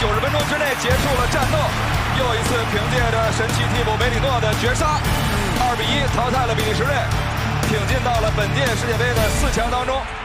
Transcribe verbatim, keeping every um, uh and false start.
九十分钟之内结束了战斗，又一次凭借着神奇替补梅里诺的绝杀，二比一淘汰了比利时队，挺进到了本届世界杯的四强当中。